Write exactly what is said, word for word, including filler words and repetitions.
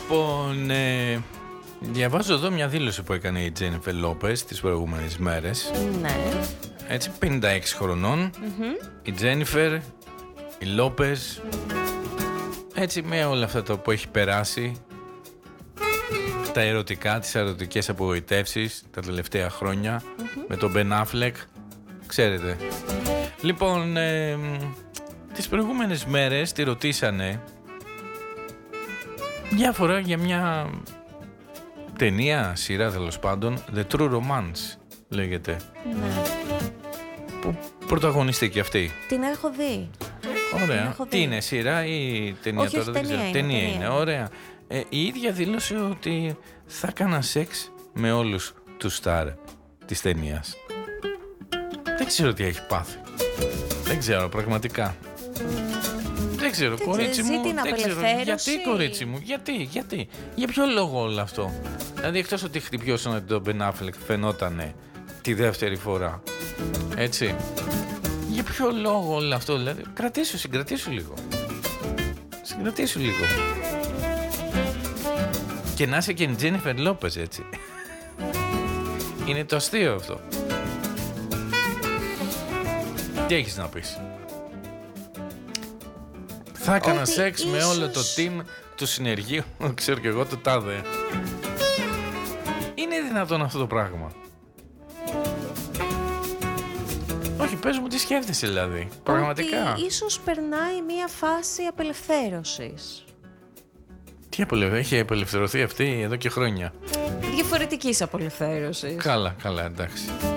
Λοιπόν, ε, διαβάζω εδώ μια δήλωση που έκανε η Τζένιφερ Λόπες τις προηγούμενες μέρες. Ναι. Έτσι, πενήντα έξι χρονών. Mm-hmm. Η Τζένιφερ, η Λόπες, έτσι με όλα αυτά το που έχει περάσει, τα ερωτικά, τις ερωτικές απογοητεύσεις τα τελευταία χρόνια, mm-hmm. με τον Μπεν Αφλεκ, ξέρετε. Λοιπόν, ε, τις προηγούμενες μέρες τη ρωτήσανε διάφορα για μια ταινία, σειρά τέλος πάντων, The True Romance λέγεται. Ναι. Που πρωταγωνιστεί αυτή. Την έχω δει. Ωραία. Έχω δει. Τι είναι, σειρά ή ταινία? Όχι, τώρα? όχι, ταινία, δεν ξέρω. είναι, Ταινία ταινία είναι, ωραία. Ε, η ίδια δήλωσε ότι θα έκανα σεξ με όλους τους στάρ της ταινίας. Δεν ξέρω τι έχει πάθει. Δεν ξέρω πραγματικά. Δεν ξέρω, δεν κορίτσι μου, την δεν ξέρω. Γιατί, κορίτσι μου, γιατί, γιατί, για ποιο λόγο όλο αυτό? Δηλαδή, εκτός ότι χτυπιώσαν τον Μπεν Αφλεκ, φαινότανε τη δεύτερη φορά. Έτσι. Για ποιο λόγο όλο αυτό, δηλαδή, κρατήσου, συγκρατήσου λίγο. Συγκρατήσου λίγο. Και να είσαι και η Τζένιφερ Λόπες, έτσι. Είναι το αστείο αυτό. Τι έχεις να πεις? Θα έκανα ότι σεξ ίσως... με όλο το team του συνεργείου, ξέρω και εγώ, το τάδε. Είναι δυνατόν αυτό το πράγμα? Όχι, πες μου τι σκέφτεσαι δηλαδή, πραγματικά. Ότι ίσως περνάει μια φάση απελευθέρωσης. Τι απελευθέρωση, έχει απελευθερωθεί αυτή εδώ και χρόνια. Διαφορετικής απελευθέρωσης. Καλά, καλά, εντάξει.